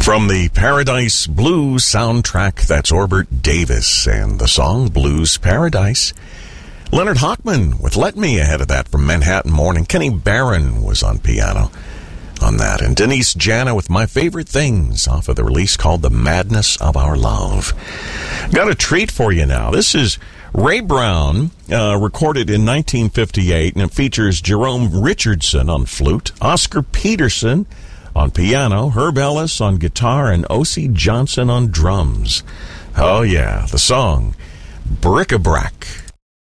From the Paradise Blues soundtrack, that's Orbert Davis and the song Blues Paradise. Leonard Hochman with Let Me ahead of that from Manhattan Morning. Kenny Barron was on piano on that. And Denise Jana with My Favorite Things off of the release called The Madness of Our Love. Got a treat for you now. This is Ray Brown, recorded in 1958, and it features Jerome Richardson on flute, Oscar Peterson on piano, Herb Ellis on guitar, and O.C. Johnson on drums. Oh yeah, the song Bric-a-Brac.